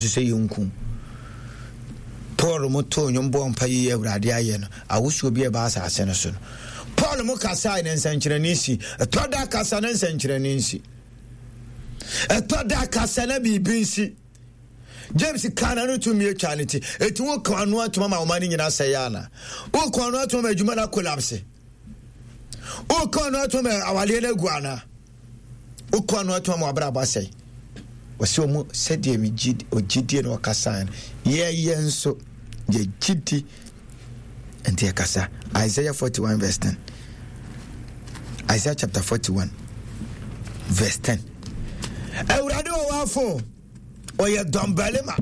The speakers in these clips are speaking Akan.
say yunku Paul moto nyombo mpa yi awurade aye no awusu obi e ba asase no so Paul mo kasa ne nsankyere nisi etoda kasa ne nsankyere nisi etoda kasa na bibinsi James kana no to me charity eti wo kan no atoma ma omani nyina sayana wo kan no atoma adwuma na collapse wo kan no atoma awale na guana wo kan no atoma abra ba say wose omu sede mi gidi ogidi no kasa ye nso ye gidi enti kasa Isaiah 41 verse 10 Isaiah chapter 41 verse 10 Awurade o wafo oye dombalema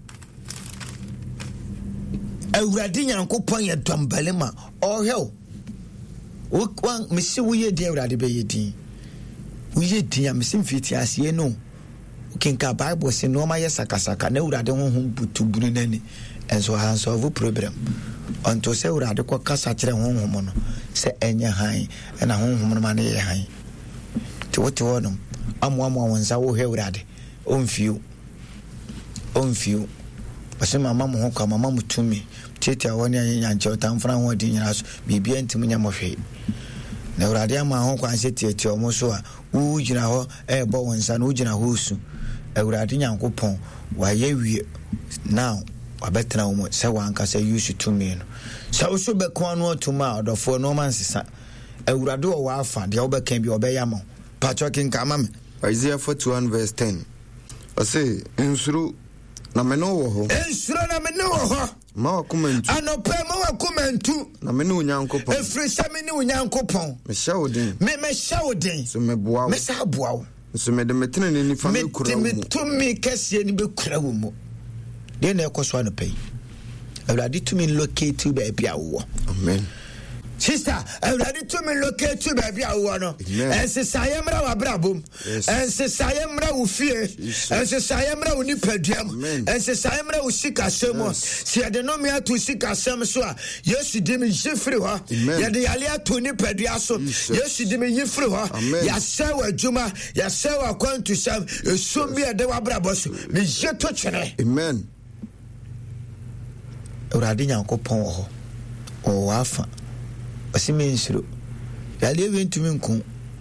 Awurade Nyankopon ye dombalema ohel wokwan mesi woye din Awurade be yedin woye din amesi mfiti asiye no kinka Bible se no ma yesakasaka na Awurade honhom butubunu nani enso han solve problem onto se Awurade kwa kasa kire honhom no se enya han na honhom no ma na ye han ti wote wonom amwamwa wonsa wo he Awurade onfiu base mama mo kwa mama mutumi tete awoni anyanche otamfra ho di nyina so bibia ntim nya mo hwe na Awurade ama ho kwa tete omo so a wu gina ho bo wonsa na wu gina ho su Awurade Nyankopon wa ye wie now wabetra wo se wanka se use to me no se wo so be kon no otuma odofo no man sisa Awurade wo wa afa de wo be kan bi obeya mo pachokin kama me Isaiah 41 verse 10 I say insuru na meno wo ho insuru na meno wo ho ma wakumentu anope ma wakumentu na meno Nyankopon efrisa meno Nyankopon me shawodin me shawodin so me boa me sa boa so me de metene ni fa me kura wo me tumi kese ni be kura wo mo de na ekoso anope Awurade tumi locate be bia wo amen Sister, Awurade to me locate to baby awo no. Ense sayemra wa brabom. Ense sayemra wo fie. Ense sayemra wo ni paduam. Ense sayemra wo sika semo. Si ade no me atu sika sem so a Yesu di me yifri ho. Ya de yale atu ni padua so. Yesu di me yifri ho. Ya sewa adwuma, ya sewa kwantu sam. Eso bi ade wa brabo so. Me yeto kyene. Amen. Awurade Nyankopon ho. O wafa. Osime nsuro yale wentumi nku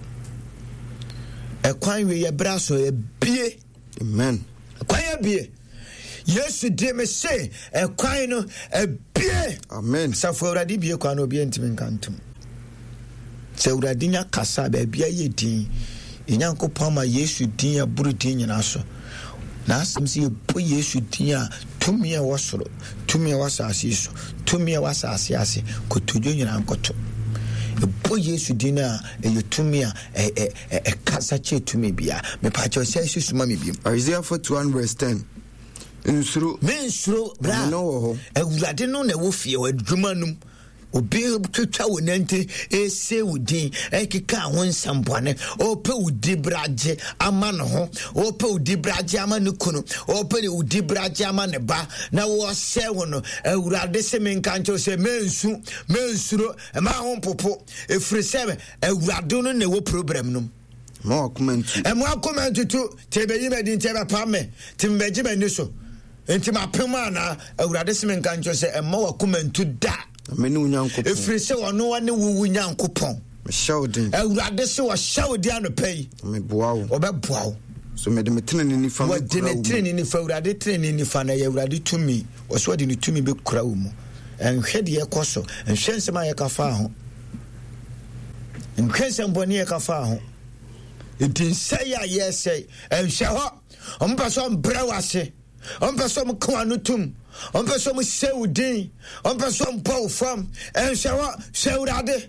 ekwan we ye braso ye bie amen ekwan ye bie Yesu de me se ekwan no bie amen safo Awurade bie kwan no bie ntimi nkantum se Awurade nya kasa ba bia ye din Nyankopon ma Yesu din ya buru din nyina so na asem se bo Yesu din a tumi e wosoro tumi e wasase so tumi e wasase ase kotojo nyina nkoto bo Yesu din a tumi a kasa che tumi bia me pa cho se susuma me biem Isaiah 41 verse 10 insuru bra no ho Awurade no na wo fie wa dwuma num obi twetwa wonante ese wudin ekeka ho nsambone ope wudi braje ama no ho ope wudi braje ama ne kunu ope wudi braje ama ne ba na wo se wono Awurade se menkancho se mensuro ma ho popo efrisebe Awurade no na wo problem num ma akumentu tu tebe yimedi tebe pame timbeje mani so enti mapema na Awurade se menkancho se ma akumentu da menu Nyankopon efrise wono wane wuwu Nyankopon me shawdin Awurade se wo shawdi anopai me boa wo obeboa wo so me de metene ni fa me kura wo de ni fa Awurade treni ni fa na Awurade tumi wo so de ni tumi be kura wo mu enhwede ye koso enhwensem aye ka fa ho enhwensem boni ye ka fa ho entinse ya yesei enhwe ho ompeso mbra wase ompeso mkwanu on peut some seudin on peut some paul from en shawa Awurade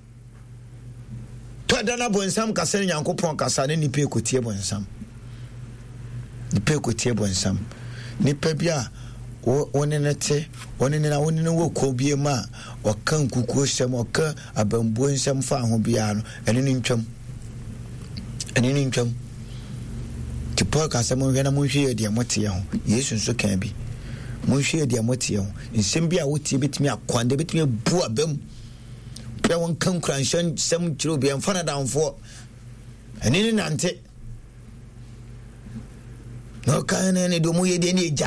to dana bonsam kasa Nyankopon kasa ne nipa ekotie bonsam nipa bia wonenete wonena wonene wo kobie ma okan kukuo sem oka abambuo nsem fa ho bia no ene ni ntwam tipo kasa mo hwe na mo hwe de mote ho Yesu nso kan bi monhwe de amote ho nsem bi a wotie betimi akwande betimi bu abam pe won kan kranshan sem kiro bi amfana danfo eni ni nante no kan ne do mu ye de ne